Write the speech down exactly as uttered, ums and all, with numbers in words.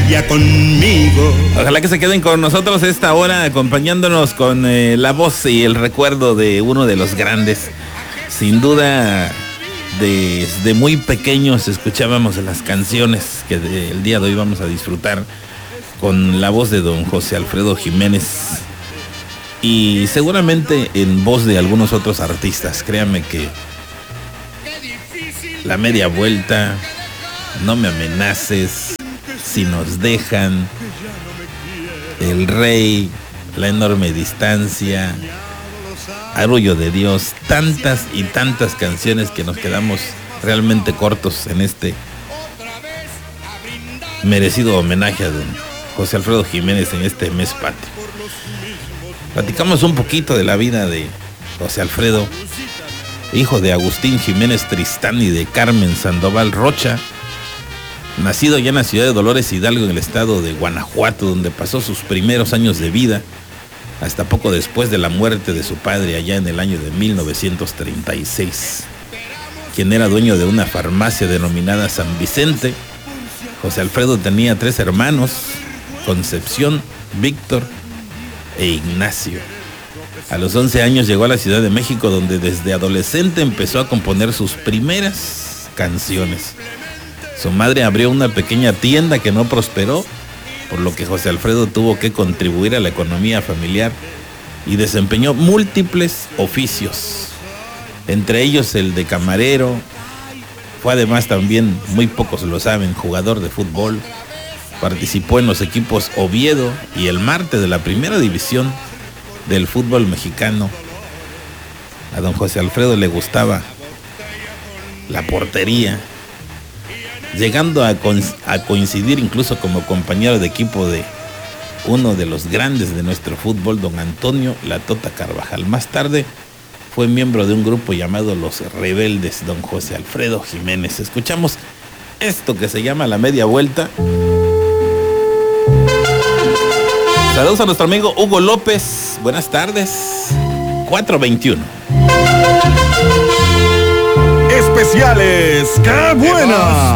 media conmigo. Ojalá que se queden con nosotros esta hora, acompañándonos con eh, la voz y el recuerdo de uno de los grandes. Sin duda, desde muy pequeños escuchábamos las canciones que de, el día de hoy vamos a disfrutar con la voz de don José Alfredo Jiménez y seguramente en voz de algunos otros artistas. Créanme que La Media Vuelta, No Me Amenaces, Si Nos Dejan, El Rey, La Enorme Distancia, Arrullo de Dios, tantas y tantas canciones que nos quedamos realmente cortos en este merecido homenaje a don José Alfredo Jiménez en este mes patrio. Platicamos un poquito de la vida de José Alfredo, hijo de Agustín Jiménez Tristán y de Carmen Sandoval Rocha, nacido ya en la ciudad de Dolores Hidalgo, en el estado de Guanajuato, donde pasó sus primeros años de vida, hasta poco después de la muerte de su padre allá en el año de mil novecientos treinta y seis, quien era dueño de una farmacia denominada San Vicente. José Alfredo tenía tres hermanos, Concepción, Víctor e Ignacio. A los once años llegó a la Ciudad de México, donde desde adolescente empezó a componer sus primeras canciones. Su madre abrió una pequeña tienda que no prosperó, por lo que José Alfredo tuvo que contribuir a la economía familiar y desempeñó múltiples oficios, entre ellos el de camarero. Fue además también, muy pocos lo saben, jugador de fútbol. Participó en los equipos Oviedo y El Marte de la primera división del fútbol mexicano. A don José Alfredo le gustaba la portería, llegando a, co- a coincidir incluso como compañero de equipo de uno de los grandes de nuestro fútbol, don Antonio La Tota Carvajal. Más tarde fue miembro de un grupo llamado Los Rebeldes, don José Alfredo Jiménez. Escuchamos esto que se llama La Media Vuelta. Saludos a nuestro amigo Hugo López. Buenas tardes. cuatro veintiuno. Especiales, ¡qué buena!